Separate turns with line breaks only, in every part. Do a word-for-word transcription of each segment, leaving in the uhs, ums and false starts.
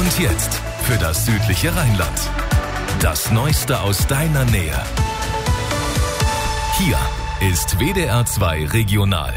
Und jetzt für das südliche Rheinland. Das Neueste aus deiner Nähe. Hier ist W D R zwei Regional.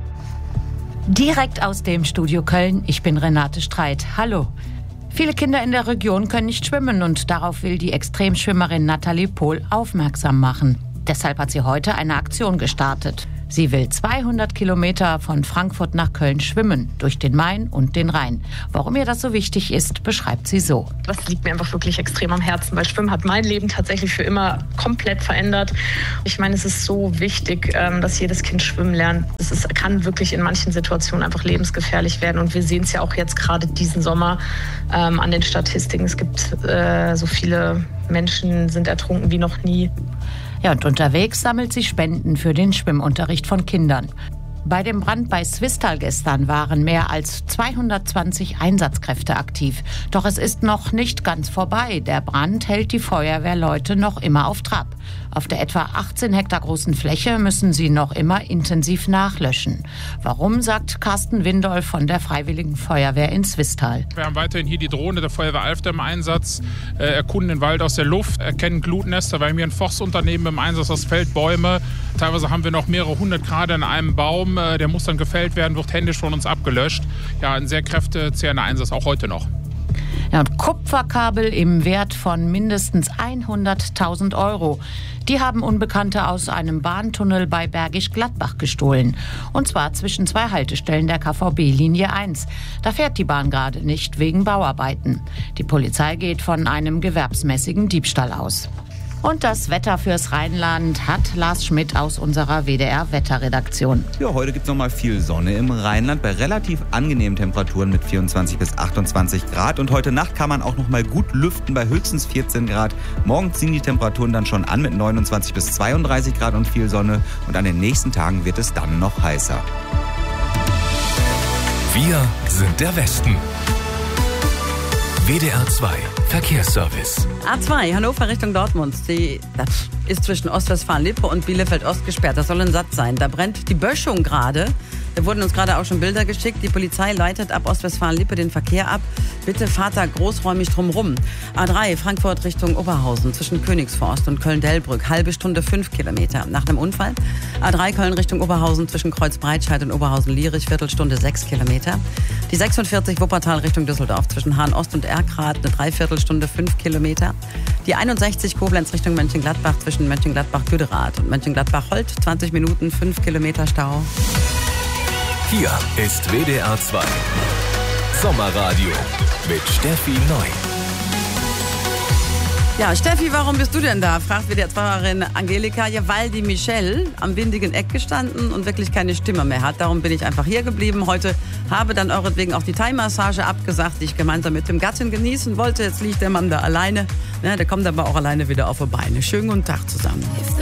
Direkt aus dem Studio Köln, ich bin Renate Streit. Hallo. Viele Kinder in der Region können nicht schwimmen und darauf will die Extremschwimmerin Nathalie Pohl aufmerksam machen. Deshalb hat sie heute eine Aktion gestartet. Sie will zweihundert Kilometer von Frankfurt nach Köln schwimmen, durch den Main und den Rhein. Warum ihr das so wichtig ist, beschreibt sie so.
Das liegt mir einfach wirklich extrem am Herzen, weil Schwimmen hat mein Leben tatsächlich für immer komplett verändert. Ich meine, es ist so wichtig, dass jedes Kind schwimmen lernt. Es ist, kann wirklich in manchen Situationen einfach lebensgefährlich werden. Und wir sehen es ja auch jetzt gerade diesen Sommer ähm, an den Statistiken. Es gibt äh, so viele Menschen, sind ertrunken wie noch nie.
Ja, und unterwegs sammelt sie Spenden für den Schwimmunterricht von Kindern. Bei dem Brand bei Swisttal gestern waren mehr als zweihundertzwanzig Einsatzkräfte aktiv. Doch es ist noch nicht ganz vorbei. Der Brand hält die Feuerwehrleute noch immer auf Trab. Auf der etwa achtzehn Hektar großen Fläche müssen sie noch immer intensiv nachlöschen. Warum, sagt Carsten Windolf von der Freiwilligen Feuerwehr in Swisttal.
Wir haben weiterhin hier die Drohne der Feuerwehr Alfter im Einsatz, äh, erkunden den Wald aus der Luft, erkennen Glutnester. Wir haben hier ein Forstunternehmen im Einsatz, das fällt Bäume. Teilweise haben wir noch mehrere hundert Grad an einem Baum. Äh, der muss dann gefällt werden, wird händisch von uns abgelöscht. Ja, ein sehr kräftezehrender Einsatz, auch heute noch.
Ja, und Kupferkabel im Wert von mindestens hunderttausend Euro. Die haben Unbekannte aus einem Bahntunnel bei Bergisch Gladbach gestohlen. Und zwar zwischen zwei Haltestellen der K V B-Linie eins. Da fährt die Bahn gerade nicht wegen Bauarbeiten. Die Polizei geht von einem gewerbsmäßigen Diebstahl aus. Und das Wetter fürs Rheinland hat Lars Schmidt aus unserer W D R-Wetterredaktion.
Ja, heute gibt es nochmal viel Sonne im Rheinland bei relativ angenehmen Temperaturen mit vierundzwanzig bis achtundzwanzig Grad. Und heute Nacht kann man auch nochmal gut lüften bei höchstens vierzehn Grad. Morgen ziehen die Temperaturen dann schon an mit neunundzwanzig bis zweiunddreißig Grad und viel Sonne. Und an den nächsten Tagen wird es dann noch heißer.
Wir sind der Westen. W D R zwei Verkehrsservice.
A zwei, Hannover Richtung Dortmund. Die, das ist zwischen Ostwestfalen-Lippe und Bielefeld-Ost gesperrt. Das soll ein Satz sein. Da brennt die Böschung gerade. Da wurden uns gerade auch schon Bilder geschickt. Die Polizei leitet ab Ostwestfalen-Lippe den Verkehr ab. Bitte fahrt da großräumig drumrum. A drei, Frankfurt Richtung Oberhausen zwischen Königsforst und Köln-Delbrück. Halbe Stunde fünf Kilometer. Nach dem Unfall. A drei, Köln Richtung Oberhausen zwischen Kreuzbreitscheid und Oberhausen-Lierich. Viertelstunde sechs Kilometer. Die sechsundvierzig, Wuppertal Richtung Düsseldorf zwischen Hahn-Ost und Erkrath. Eine Dreiviertelstunde fünf Kilometer. Die einundsechzig, Koblenz Richtung Mönchengladbach zwischen Mönchengladbach-Güderath und Mönchengladbach-Holt. zwanzig Minuten, fünf Kilometer Stau.
Hier ist W D R zwei Sommerradio mit Steffi Neu.
Ja, Steffi, warum bist du denn da? Fragt W D R-Fahrerin Angelika. Ja, weil die Michelle am windigen Eck gestanden und wirklich keine Stimme mehr hat. Darum bin ich einfach hier geblieben. Heute habe dann euretwegen auch die Thai-Massage abgesagt, die ich gemeinsam mit dem Gatten genießen wollte. Jetzt liegt der Mann da alleine. Ja, der kommt aber auch alleine wieder auf die Beine. Schönen guten Tag zusammen.